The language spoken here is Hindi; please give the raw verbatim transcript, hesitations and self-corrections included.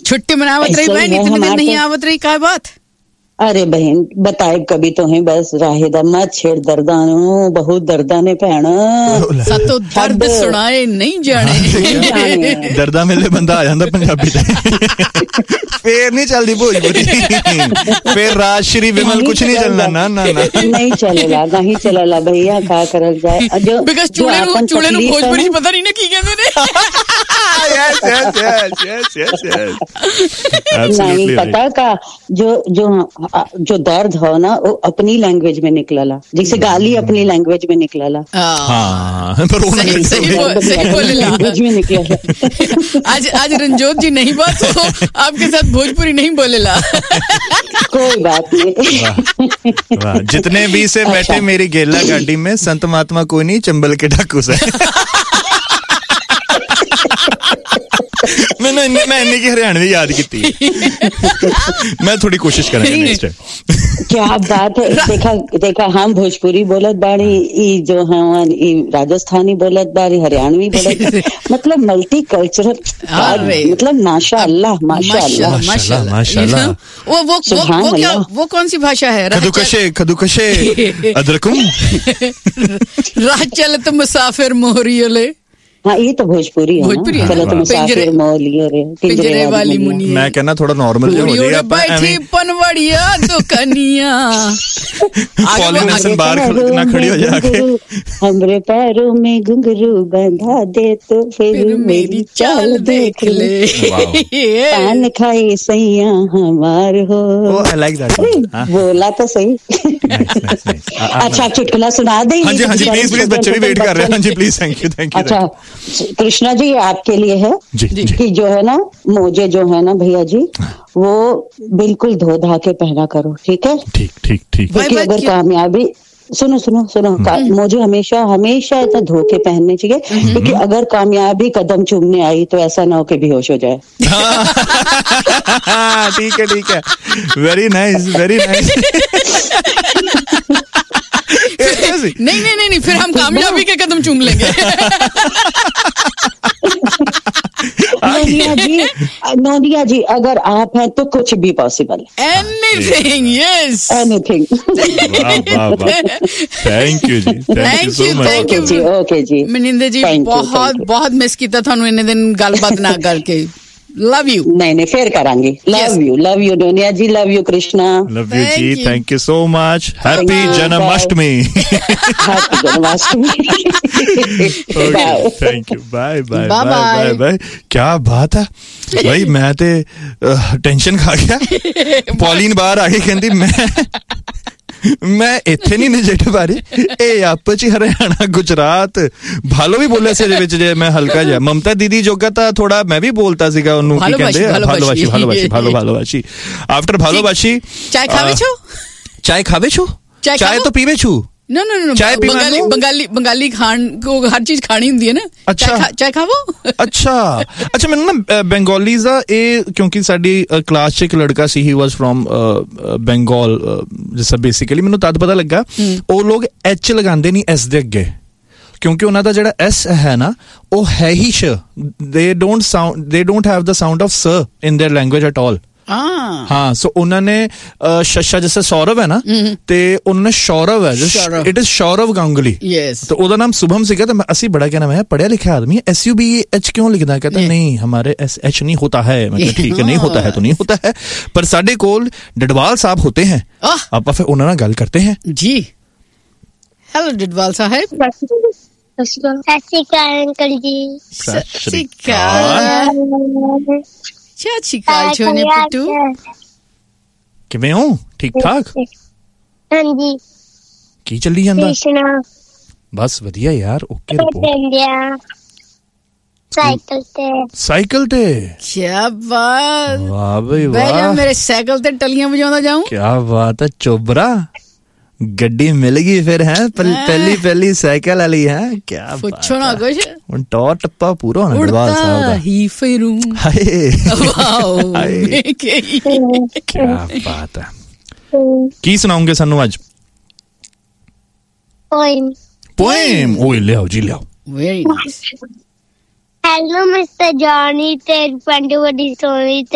छुट्टी मनावत रही बहन, इतने दिन नहीं आवत रही, क्या बात? अरे बहन बताए कभी तो है बस राहिदा मत छेड़ दर्दानो, बहुत दर्दाने भैन सतो दर्द सुनाए नहीं जाने दर्दा मेले बंदा आ जाता पंजाबी ते फिर नहीं चलती भोजपुरी, फिर राजश्री विमल कुछ नहीं चलना ना ना ना नहीं चलेगा, नहीं चलेगा भैया, क्या करल जाए जो बिकॉज़ चूड़े नु चूड़े नु भोजपुरी पता नहीं ना की कहंदे ने। Yes yes yes yes yes नहीं पता का जो जो जो दर्द हो ना वो अपनी लैंग्वेज में निकलला, जैसे गाली अपनी लैंग्वेज में निकलला। हाँ पर वो सही सही बोले लैंग्वेज में निकलला। आज आज रंजोत जी नहीं बात तो आपके साथ भोजपुरी नहीं बोलेला। कोई बात नहीं। वाह, जितने भी से बैठे अच्छा। मेरी गेला गाड़ी में संत महात्मा कोई नहीं, चंबल के डाकू से मैंने मैं इन्हीं की हरियाणवी याद की, मैं थोड़ी कोशिश करेंगे नेक्स्ट टाइम। क्या बात है, देखा देखा हम भोजपुरी बोलत बाड़ी, ई जो हम ई राजस्थानी बोलत बाड़ी, हरियाणवी बोलत, मतलब मल्टी कल्चरल, मतलब माशाअल्लाह माशाअल्लाह माशाअल्लाह माशाअल्लाह। वो वो वो क्या वो कौन सी भाषा है? खदुकशे खदुकशे अदरकुम राह चलत मुसाफिर मोहरियोले। हाँ ये तो भोजपुरी है ना, चलो तुम मुसाफिर मोहरियो रे पिंजरे वाली मुनिया। मैं कहना थोड़ा नॉर्मल जो हो जाएगा, बैठी पनवड़िया दुकनिया पॉलिनेशन बाहर ना खड़ी हो जाके, हमरे पैरों में घुंघरू बंधा दे तो फिर मेरी चाल देख ले, पान खाए सैया हमार हो। आई लाइक दैट, बोला तो सही। अच्छा चुटकुला सुना दे। हाँ जी हाँ जी प्लीज प्लीज, बच्चे भी वेट कर रहे हैं। हाँ जी please, thank you thank you. अच्छा कृष्णा जी आपके लिए है जी, जी। कि जो है ना मोजे जो है ना भैया जी वो बिल्कुल धो धा के पहना करो, ठीक है? ठीक ठीक ठीक। क्योंकि अगर कामयाबी सुनो सुनो सुनो मुझे हमेशा हमेशा ऐसा धो के पहनने चाहिए, क्योंकि अगर कामयाबी कदम चूमने आई तो ऐसा ना हो कि बेहोश हो जाए। ठीक है ठीक है, वेरी नाइस वेरी नाइस। नहीं नहीं नहीं नहीं फिर हम कामयाबी के कदम चूम लेंगे। नोनिया जी नोनिया जी अगर आप हैं तो कुछ भी पॉसिबल है। Anything, yes anything. Thank you ji, thank you so much. Thank you ji, okay जी मनिंदर जी, बहुत बहुत मिस किया थानू इन्ने दिन गलबात ना करके। Love you. नहीं नहीं फिर करांगी। Love you love you Noniya ji, love you Krishna, love you ji, thank you so much. Happy Janmashtami. Happy Janmashtami. Thank you, bye bye bye bye bye. क्या बात है भाई, मैं ते टेंशन खा गया। पॉलिन बाहर आके कहती मैं मैं इत्थे नहीं नजेठ पारी, ए आपस च हरियाणा गुजरात भालो भी बोलिया से विच जे मैं हल्का जा ममता दीदी जोगा ता थोड़ा मैं भी बोलता सीगा ओनू की कहंदे भालोबाशी भालोबाशी भालो भालोबाशी। आफ्टर भालोबाशी चाय खावे छो, चाय खावे छो, चाय तो पीवे छू। नो नो नो चाय बंगाली बंगाली बंगाली खान को हर चीज खानी होती है ना। अच्छा चाय खावो। अच्छा अच्छा मैंने ना बंगालीज दा ए क्योंकि साडी क्लास च एक लड़का सी, ही वाज फ्रॉम बंगाल, जिसका बेसिकली मैंने तद पता लगा ਉਹ ਲੋग एच लगांदे नहीं एस दे अगे, क्योंकि ਉਹਨਾਂ ਦਾ ਜਿਹੜਾ एस है ना ਉਹ है ही श, they don't sound they don't have the sound of s in their language at all। हाँ सो उन्होंने शशा जैसे सौरभ है ना, ते उन्होंने शौरव है, इट इज शौरव गांगुली, तो ਉਹਦਾ नाम शुभम सीगा। तो मैं असी बड़ा कहना मैं पढ़िया लिखा आदमी है, एस यू बी एच क्यों लिखना? कहता नहीं हमारे एस एच नहीं होता है। मैं ठीक है नहीं होता है तो नहीं होता है, पर साडे कोल डडवाल साहब होते हैं, आप फिर उन्होंने ना गल करते हैं जी। हेलो डडवाल साहब। सत श्री अकाल अंकल जी। सत श्री अकाल। चाची काल छोने पुट्टू किवें हो? ठीक ठाक? हाँ जी। की चली ਜਾਂਦਾ? बस वधिया यार, ओके रिपोर्ट। साइकिल ते साइकिल ते क्या बात, वाह भाई वाह। मेरे साइकिल ते टलियां बजाਉਂਦਾ जाऊं। क्या बात है चोबरा, गड्डी मिल गई फिर है, पहली पहली साइकिल वाली है। क्या पूछो ना कुछ, ਹੁਣ ਟੌਰ ਟੱਪਾ ਪੂਰਾ ਹੋਣਾ ਡਡਵਾਲ ਸਾਹਿਬ ਦਾ। ਹੀ ਫਿਰੂ ਹਾਏ ਵਾਓ ਕੀ ਬਾਤ ਹੈ। ਕੀ ਸੁਣਾਉਂਗੇ ਸਾਨੂੰ ਅੱਜ? पोएम। पोएम ओए लियाओ जी लियाओ। Very nice. Hello mister Johnny, तेरी पेंट बड़ी सोहनी।